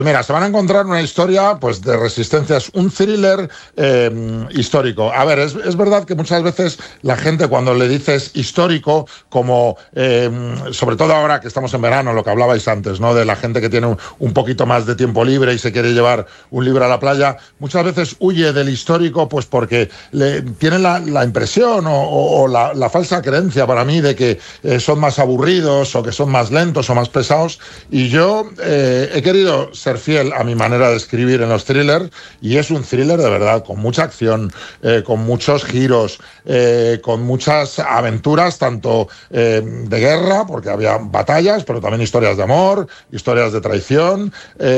Mira, se van a encontrar una historia pues de resistencias, un thriller histórico. A ver, es verdad que muchas veces la gente cuando le dices histórico, como sobre todo ahora que estamos en verano, lo que hablabais antes, ¿no? De la gente que tiene un poquito más de tiempo libre y se quiere llevar un libro a la playa, muchas veces huye del histórico pues porque tienen la impresión o la falsa creencia para mí de que son más aburridos o que son más lentos o más pesados. Y yo he querido ser fiel a mi manera de escribir en los thrillers, y es un thriller de verdad, con mucha acción, con muchos giros, con muchas aventuras, tanto de guerra, porque había batallas, pero también historias de amor, historias de traición,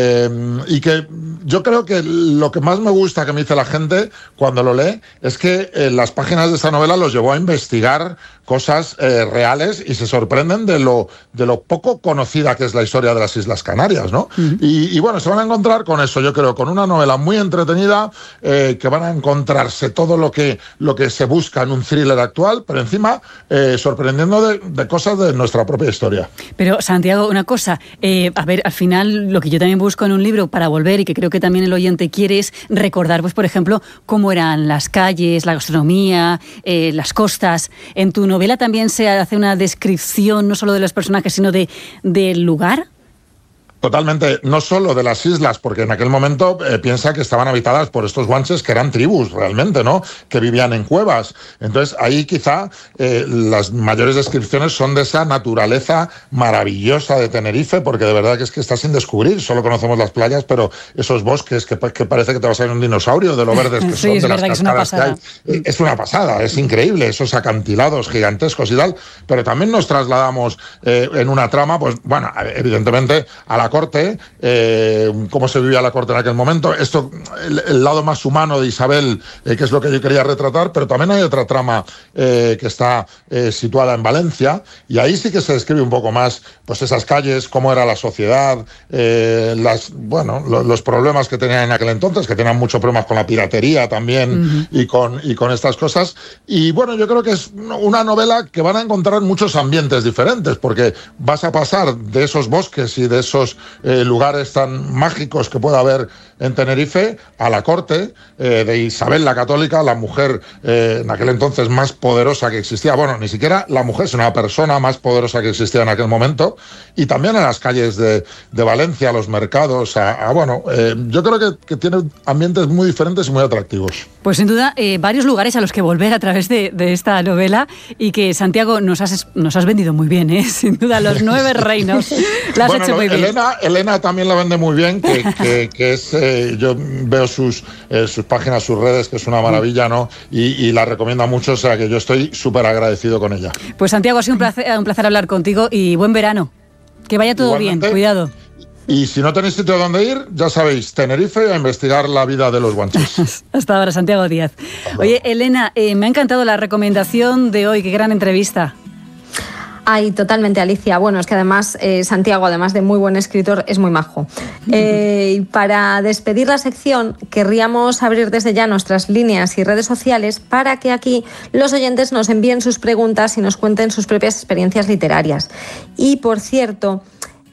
y que yo creo que lo que más me gusta que me dice la gente cuando lo lee es que las páginas de esta novela los llevó a investigar cosas reales y se sorprenden de lo poco conocida que es la historia de las Islas Canarias, ¿no? Y bueno, se van a encontrar con eso, yo creo, con una novela muy entretenida, que van a encontrarse todo lo que se busca en un thriller actual, pero encima sorprendiendo de cosas de nuestra propia historia. Pero, Santiago, una cosa, a ver, al final lo que yo también busco en un libro para volver, y que creo que también el oyente quiere, es recordar, pues por ejemplo, cómo eran las calles, la gastronomía, las costas. En tu novela también se hace una descripción no solo de los personajes, sino del lugar. Totalmente, no solo de las islas, porque en aquel momento piensa que estaban habitadas por estos guanches que eran tribus realmente, ¿no? Que vivían en cuevas. Entonces ahí quizá las mayores descripciones son de esa naturaleza maravillosa de Tenerife, porque de verdad que es que está sin descubrir. Solo conocemos las playas, pero esos bosques que parece que te vas a ir un dinosaurio de lo verdes que son, sí, de las cascadas que hay. Es una pasada, es increíble, esos acantilados gigantescos y tal. Pero también nos trasladamos en una trama, pues bueno, evidentemente a la corte, cómo se vivía la corte en aquel momento, esto, el lado más humano de Isabel, que es lo que yo quería retratar, pero también hay otra trama que está situada en Valencia, y ahí sí que se describe un poco más pues esas calles, cómo era la sociedad, los problemas que tenían en aquel entonces, que tenían muchos problemas con la piratería también, y con estas cosas. Y bueno, yo creo que es una novela que van a encontrar muchos ambientes diferentes, porque vas a pasar de esos bosques y de esos lugares tan mágicos que pueda haber en Tenerife a la corte de Isabel la Católica, la mujer en aquel entonces más poderosa que existía. Bueno, ni siquiera la mujer, sino la persona más poderosa que existía en aquel momento. Y también en las calles de Valencia, los mercados. Yo creo que tiene ambientes muy diferentes y muy atractivos. Pues sin duda, varios lugares a los que volver a través de esta novela, y que, Santiago, nos has vendido muy bien, ¿eh? Sin duda, Los 9 reinos. La has hecho muy bien. Elena también la vende muy bien, que es... yo veo sus páginas, sus redes, que es una maravilla, ¿no? Y la recomienda mucho, o sea que yo estoy súper agradecido con ella. Pues Santiago, ha sido un placer hablar contigo, y buen verano. Que vaya todo igualmente, bien, cuidado. Y si no tenéis sitio donde ir, ya sabéis, Tenerife, a investigar la vida de los guanches. Hasta ahora, Santiago Díaz. Oye, Elena, me ha encantado la recomendación de hoy, qué gran entrevista. Ay, totalmente, Alicia. Bueno, es que además Santiago, además de muy buen escritor, es muy majo. Y para despedir la sección, querríamos abrir desde ya nuestras líneas y redes sociales para que aquí los oyentes nos envíen sus preguntas y nos cuenten sus propias experiencias literarias. Y, por cierto,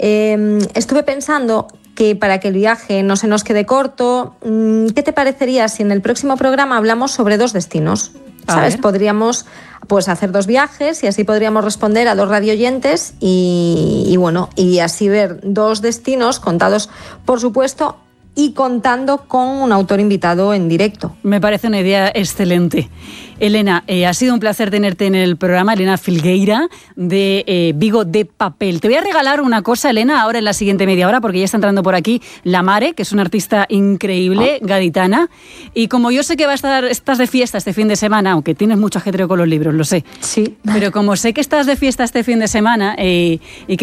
estuve pensando que para que el viaje no se nos quede corto, ¿qué te parecería si en el próximo programa hablamos sobre 2 destinos? ¿Sabes? Podríamos hacer 2 viajes, y así podríamos responder a 2 radioyentes y así ver 2 destinos contados, por supuesto, y contando con un autor invitado en directo. Me parece una idea excelente. Elena, ha sido un placer tenerte en el programa, Elena Filgueira, de Vigo de Papel. Te voy a regalar una cosa, Elena, ahora en la siguiente media hora, porque ya está entrando por aquí La Mare, que es una artista increíble, gaditana, y como yo sé que estás de fiesta este fin de semana, aunque tienes mucho ajetreo con los libros, lo sé. Sí. Pero como sé que estás de fiesta este fin de semana, y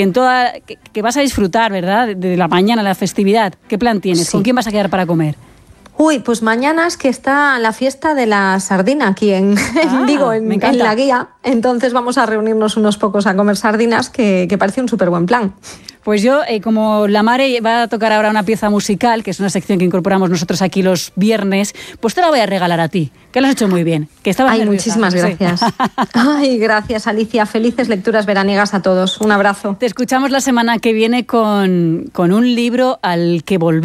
que vas a disfrutar, ¿verdad?, de la mañana, la festividad, ¿qué plan tienes? Sí. ¿Con quién vas a quedar para comer? Uy, pues mañana es que está la fiesta de la sardina aquí en Vigo, en la Guía. Entonces vamos a reunirnos unos pocos a comer sardinas, que parece un súper buen plan. Pues yo, como La Mare va a tocar ahora una pieza musical, que es una sección que incorporamos nosotros aquí los viernes, pues te la voy a regalar a ti, que lo has hecho muy bien. Que estabas nerviosa. Muchísimas gracias. Sí. Ay, gracias, Alicia. Felices lecturas veraniegas a todos. Un abrazo. Te escuchamos la semana que viene con un libro al que volver.